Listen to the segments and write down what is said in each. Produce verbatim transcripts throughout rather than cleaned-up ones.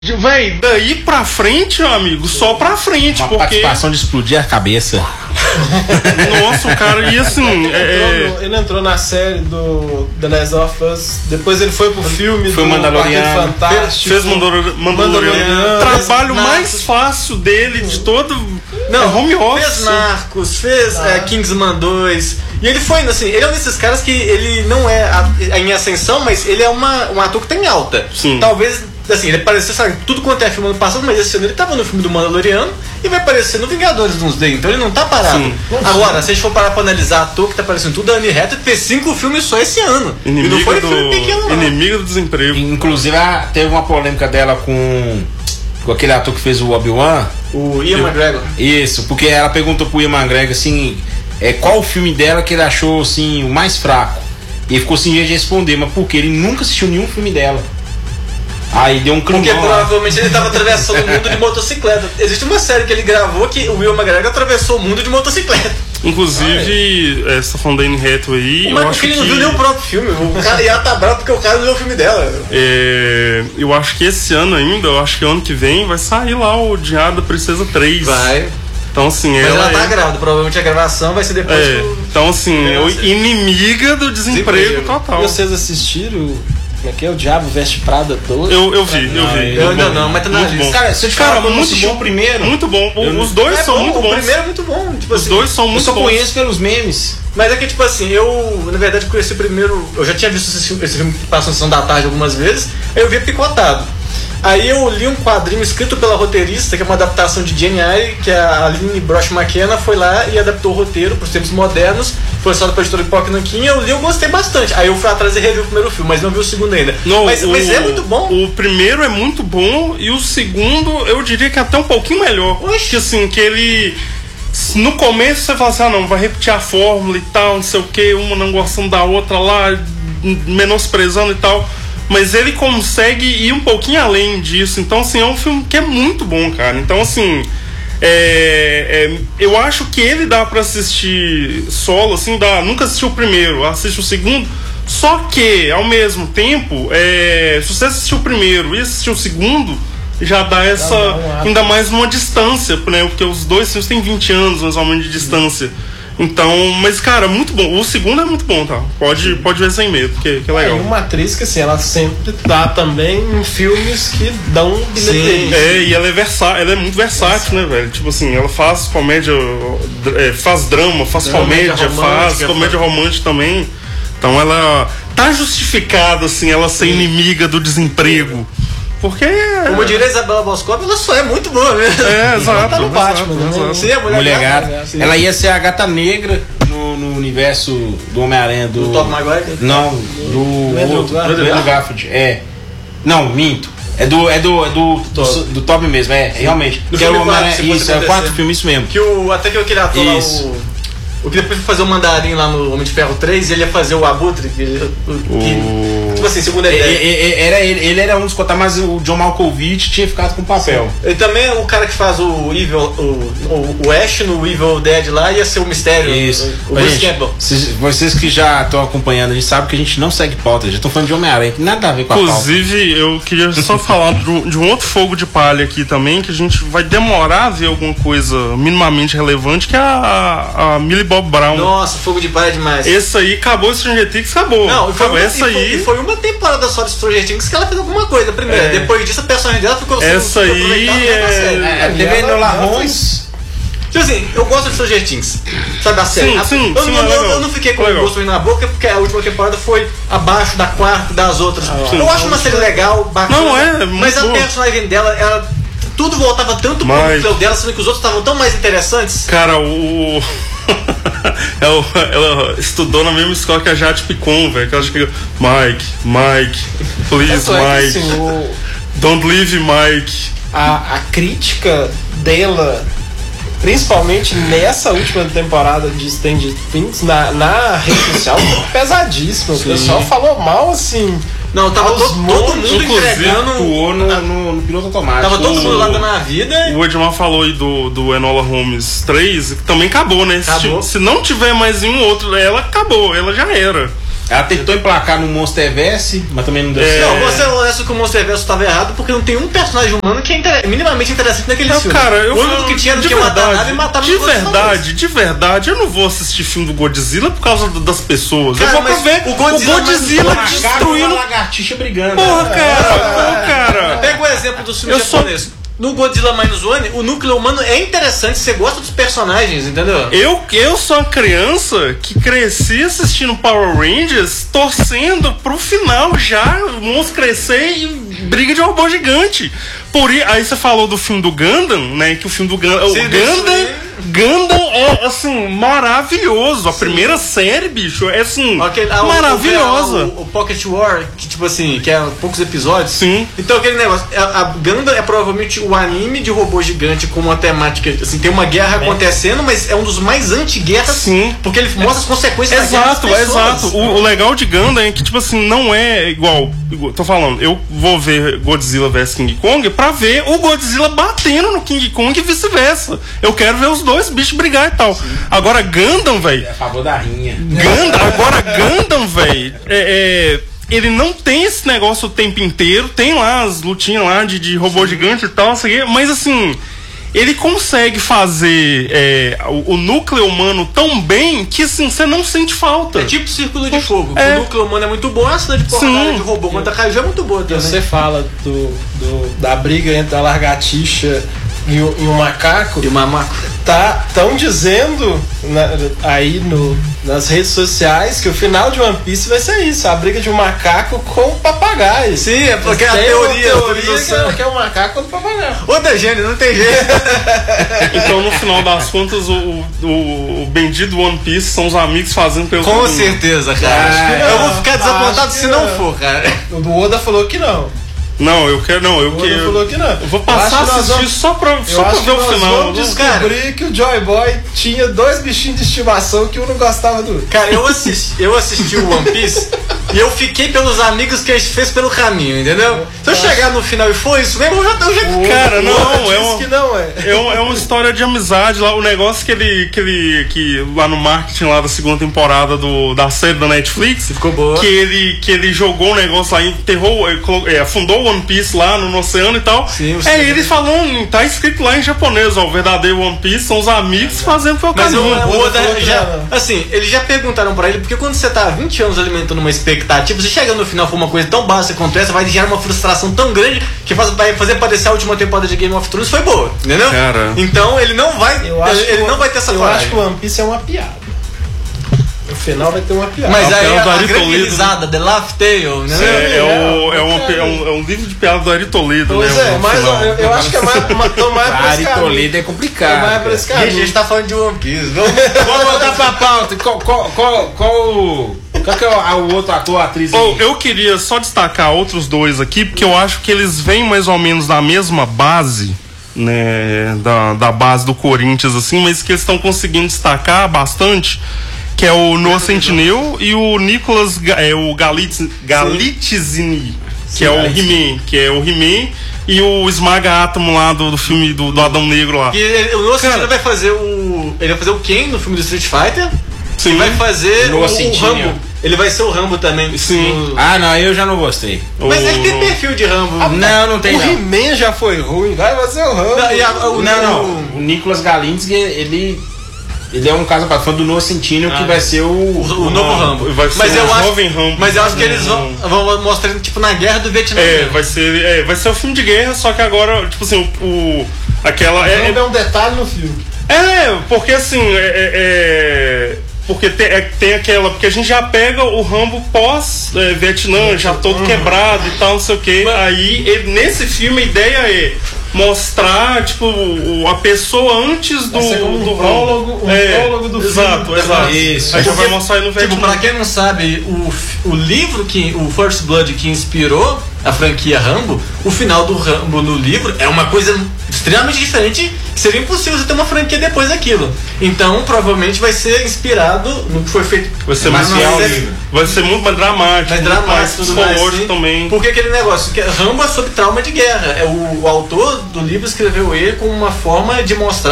Véi, daí pra frente, meu amigo, só pra frente. Uma porque... participação de explodir a cabeça. Nossa, o cara, e assim. Ele, é... entrou no, ele entrou na série do The Last of Us, depois ele foi pro filme foi do Mandaloriano, Fantástico. Fez Mandaloriano. Mandaloriano. Trabalho mais fácil dele de todo. Não, é home office. Fez Narcos, fez é, Kingsman dois. E ele foi, assim, ele é um desses caras que ele não é a, em ascensão, mas ele é uma, um ator que tá em alta. Sim. Talvez, assim, ele apareceu, sabe, tudo quanto é filme ano passado, mas esse ano ele tava no filme do Mandaloriano e vai aparecer no Vingadores de uns days, então ele não tá parado. Sim. Agora, se a gente for parar pra analisar ator que tá aparecendo tudo, a Anne Hathaway fez cinco filmes só esse ano. Inimiga e não foi do... filme pequeno, não. Inimiga do desemprego. Inclusive, teve uma polêmica dela com, com aquele ator que fez o Obi-Wan. O Ian Eu... McGregor. Isso, porque ela perguntou pro Ian McGregor, assim, é, qual o filme dela que ele achou, assim, o mais fraco. E ele ficou sem jeito de responder, mas por quê? Ele nunca assistiu nenhum filme dela. Aí deu um climão. Porque provavelmente ele estava atravessando o mundo de motocicleta. Existe uma série que ele gravou que o Will McGregor atravessou o mundo de motocicleta. Inclusive, ah, é. essa falando da Anne Hathaway aí, eu Mas acho porque ele que... não viu nem o próprio filme. O cara ia estar bravo porque o cara não viu o filme dela. É, eu acho que esse ano ainda, eu acho que ano que vem vai sair lá o Diário da Princesa três. Vai. Então, assim, Mas ela, ela tá é... grávida, provavelmente a gravação vai ser depois é, do... Então, assim, é inimiga do desemprego, desemprego total. E vocês assistiram? Como é que é? O Diabo Veste Prada dois? Eu, eu vi, eu vi. Eu ainda não, mas tá na lista. Cara, se eu te Cara, falar, muito bom. O primeiro. Muito bom. O, os dois é são bom, muito o bons. O primeiro é muito bom. Tipo os assim, dois são muito bons. Eu só bons. conheço pelos memes. Mas é que, tipo assim, eu, na verdade, conheci o primeiro... Eu já tinha visto esse filme, esse filme que passa na sessão da tarde algumas vezes, aí eu via picotado. Aí eu li um quadrinho escrito pela roteirista, que é uma adaptação de Jane Eyre, que a Aline Brosh McKenna foi lá e adaptou o roteiro para os tempos modernos, foi lançado pela editora Pipoca Nanquim, eu li e eu gostei bastante. Aí eu fui atrás e revi o primeiro filme, mas não vi o segundo ainda. Não, mas, o, mas é muito bom. O primeiro é muito bom e o segundo eu diria que é até um pouquinho melhor. Oxi. Que assim, que ele... No começo você fala assim, ah não, vai repetir a fórmula e tal, não sei o que, uma não gostando da outra lá, menosprezando e tal. Mas ele consegue ir um pouquinho além disso. Então, assim, é um filme que é muito bom, cara. Então, assim, é, é, eu acho que ele dá pra assistir solo, assim, dá. Nunca assisti o primeiro, assiste o segundo. Só que, ao mesmo tempo, é, se você assistir o primeiro e assistir o segundo, já dá essa, ainda mais uma distância, né? Porque os dois filmes têm vinte anos, mais ou menos, de distância. Então, mas cara, muito bom. O segundo é muito bom, tá? Pode, pode ver sem medo, que, que é legal. É uma atriz que assim, ela sempre tá também em filmes que dão bilheteria. É, e ela é versátil, ela é muito versátil, né, velho? Tipo assim, ela faz comédia, é, faz drama, faz drama, comédia, faz comédia romântica também. Então ela tá justificada, assim, ela ser inimiga do desemprego. Porque... Como diria a Isabela Boscov, ela só é muito boa mesmo. É, exato. Ela tá no Batman, exato, né? exato. Sim, a mulher, Mulher gata. Gata. Ela ia ser a Gata Negra no, no universo do Homem-Aranha do... Do Tobey Maguire? Não, do... Do Andrew outro, Garfield. do Andrew Garfield, é. Não, minto. É do... É do... É do... Do, do, do Tobey mesmo, é. Realmente. Do que é o filme Homem-Aranha... quatro, Isso, é o quarto filme, isso mesmo. Que o, até que aquele ator lá, Isso. o... O que depois foi fazer o Mandarim lá no Homem de Ferro três, ele ia fazer o Abutre, que, que tipo assim, segundo a ideia. É, é, é, era ele, ele era um dos cotados, mas o John Malkovich tinha ficado com o papel. Ele também é o cara que faz o Evil, o, o, o Ash no Evil Dead lá, ia ser o mistério. Isso. O, o Mas, Bruce gente, Campbell. Vocês, vocês que já estão acompanhando, a gente sabe que a gente não segue pauta, já estão falando de Homem-Aranha, que nada a ver com a pauta. Inclusive, eu queria só falar de, de um outro fogo de palha aqui também, que a gente vai demorar a ver alguma coisa minimamente relevante, que é a, a Millie Bob Brown. Nossa, fogo de palha demais. Esse aí acabou o Stranger Things, acabou. Não, e foi, acabou uma, essa e foi, aí. e foi uma temporada só de Stranger Things que ela fez alguma coisa primeiro. É. Depois disso, a personagem dela ficou Essa sendo aí aproveitada dentro da série. É, a T V Enola Holmes. Tipo assim, eu gosto de Stranger Things, sabe, da série. Sim, A- sim, eu, sim, não, é eu, legal. eu não fiquei com o Legal. gosto na boca porque a última temporada foi abaixo da quarta das outras. sim. Eu acho uma série legal, bacana. Não, é, muito mas a boa. personagem dela, ela, tudo voltava tanto pro Mas- núcleo dela, sendo que os outros estavam tão mais interessantes. Cara, o. ela, ela estudou na mesma escola que a Jade Picon, velho. Que ela chega. Mike, Mike, please, Tanto é que, Mike. assim, o- Don't leave Mike. a, a crítica dela, principalmente nessa última temporada de Stranger Things, na, na rede social, foi pesadíssima. O pessoal falou mal, assim. Não, tava Aos todo, todo montes, mundo inclusive, entregando. Atuou no, no, no piloto automático. Tava todo o- mundo lá dando a vida. O Edmar falou aí do, do Enola Holmes três, que também acabou, né? Se, Acabou. se não tiver mais nenhum outro, ela acabou, ela já era. Ela tentou emplacar no Monsterverse, mas também não deu É. certo. Não, você é honesto que o Monsterverse estava errado porque não tem um personagem humano que é inter- minimamente interessante naquele Não, filme. cara, eu o único que tinha não de tinha matar verdade, nada e matava de os outros verdade, de verdade, eu não vou assistir filme do Godzilla por causa das pessoas. Cara, eu vou pra mas ver o o Godzilla Godzilla, mais- destruindo. lagartixa brigando. Porra, cara, porra, cara. Pega o exemplo do filme Eu sou- japonês. No Godzilla Minus One, o núcleo humano é interessante, você gosta dos personagens, entendeu? Eu, eu sou uma criança que cresci assistindo Power Rangers, torcendo pro final já, o monstro crescer e briga de robô gigante. Por i- aí você falou do filme do Gundam, né? Que o filme do Gundam. O Sim, Gundam, isso Gundam é assim, maravilhoso. A primeira série, bicho, é assim, Aquele- ah, o- maravilhosa. O, o, o Pocket War, que tipo assim, que é poucos episódios. Sim. Então aquele negócio, a, a Gundam é provavelmente o anime de robô gigante com uma temática, assim, tem uma guerra acontecendo, mas é um dos mais anti-guerras, Sim. porque ele mostra as consequências da guerra Exato, das pessoas. exato. O, o legal de Gundam é que, tipo assim, não é igual, igual. Tô falando, eu vou ver Godzilla versus King Kong pra ver o Godzilla batendo no King Kong e vice-versa. Eu quero ver os dois bichos brigar e tal. Agora, Gundam, velho. É a favor da rinha. Gundam, agora Gundam, velho. É, é, ele não tem esse negócio o tempo inteiro. Tem lá as lutinhas lá de, de robô gigante e tal, isso aqui, mas assim. Ele consegue fazer é, o, o núcleo humano tão bem que assim, você não sente falta. É tipo Círculo de Fogo. É. O núcleo humano é muito bom, a cena de porrada Sim. de robô contra Kaiju é muito boa também. Você fala do, do- da briga entre a lagartixa e o, e o macaco. E o mamaco. Tá, estão dizendo na- aí no, nas redes sociais que o final de One Piece vai ser isso, a briga de um macaco com o papagaio. Sim, é porque a Tem teoria, uma a teoria atualização. que, é, que é o macaco contra o papagaio. Outra gênio, não tem jeito. Então, no final das contas, o, o, o bendito One Piece são os amigos fazendo pelo Com mundo. certeza, cara. Acho que eu não. vou ficar desapontado Acho se que não não. for, cara. O Oda falou que não. Não, eu quero. Não, eu O Oda quero. falou que não. Eu vou passar Eu a acho que nós assistir vamos- só pra, Eu só pra acho que ver o nós final. vamos descobrir que o Joy Boy tinha dois bichinhos de estimação que um não gostava do outro. Cara, eu assisti, eu assisti o One Piece e eu fiquei pelos amigos que a gente fez pelo caminho, entendeu? Se eu chegar no final e for isso mesmo, eu já, eu já Cara, O não, Oda é disse um- que não é. É, um- é uma história de amizade lá, o negócio que ele, que ele, que lá no marketing lá da segunda temporada do, da série da Netflix, Ficou boa. que ele, que ele jogou o negócio lá, enterrou, eh, colo- eh, afundou o One Piece lá no, no oceano e tal. Sim, o é Steve- ele falando, tá escrito lá em japonês, ó, o verdadeiro One Piece são os amigos fazendo pelo Mas o, caminho. o Oda Oda falou que já, não. assim, eles já perguntaram pra ele, porque quando você tá há vinte anos alimentando uma expectativa, você chega no final for uma coisa tão básica quanto essa, vai gerar uma frustração tão grande que faz, vai fazer parecer a última temporada de Game of Thrones foi boa, entendeu? Cara. Então ele não vai, Eu acho ele que o- não vai ter essa Eu coragem. acho que o One Piece é uma piada. No final vai ter uma piada. Mas É o aí pior do a, a Ari grande Toledo. risada, The Laugh Tale, né? É, é, o, é, um, cara. é, um, é um livro de piada do Ari Toledo, Pois né? é, o mas final. eu, eu acho que é mais, uma, tô mais pra esse Ari caminho. Toledo é Tô complicado. mais pra esse cara. Gente, a caminho. gente tá falando de One Piece. Vamos, Vamos voltar pra pauta. Qual, qual, qual, qual, qual que é o, o outro ator, atriz Oh, aí? eu queria só destacar outros dois aqui, porque eu acho que eles vêm mais ou menos da mesma base, né, da, da base do Corinthians, assim, mas que eles estão conseguindo destacar bastante, que é o Noah Centineo e o Nicolas, Ga- é, o Galitz, Galitzini, que é o He-Man, que é o He-Man e o Esmaga Átomo lá do, do filme do, do Adão Negro lá. E ele- o Noah Cara. Centineo vai fazer o. Ele vai fazer o Ken no filme do Street Fighter. Sim. E vai fazer o, Noah o Centineo. Rambo. Ele vai ser o Rambo também. Sim. O- Ah, não, eu já não gostei. Mas O- ele tem perfil de Rambo. Não, não tem O não. He-Man já foi ruim, vai fazer o Rambo. Não, e a- o- Não, não. O Nicolas Galinski, ele, ele é um caso para fã do Noah Centineo que vai ser o... O, o novo Rambo. Vai ser mas um eu acho, jovem Rambo. Mas eu acho que eles vão, vão mostrar ele tipo na guerra do Vietnã. É, mesmo. vai ser, é, vai ser o filme de guerra, só que agora, tipo assim, o. o- aquela. É, Rambo é um detalhe no filme. é, porque assim, é. é- é- porque tem, é, tem aquela. Porque a gente já pega o Rambo pós-Vietnã, já todo quebrado e tal, não sei o que. Aí, ele- nesse filme, a ideia é mostrar, tipo, o- a pessoa antes do, Vai ser como um do prólogo, Rambo. um É, prólogo do exato, filme. exato. Isso. Aí já Porque, vai mostrar ele no Tipo, Vietnã. pra quem não sabe, o, f- o livro que. O First Blood que inspirou a franquia Rambo, o final do Rambo no livro é uma coisa extremamente diferente, que seria impossível você ter uma franquia depois daquilo. Então, provavelmente vai ser inspirado no que foi feito. Vai ser mais muito, uma mais- série- vai ser muito mais dramático, mais muito mais dramático, tudo mais, psicológico sim. também. Porque aquele negócio, que Rambo é sobre trauma de guerra. É o, o autor do livro escreveu ele como uma forma de mostrar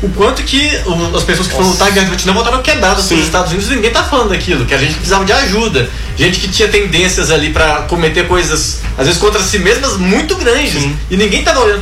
o quanto que o, as pessoas que foram lutar em guerra do Vietnã voltaram quebradas nos Estados Unidos e ninguém tá falando daquilo, que a gente precisava de ajuda. Gente que tinha tendências ali pra cometer coisas, às vezes contra si mesmas, muito grandes. Sim. E ninguém tava olhando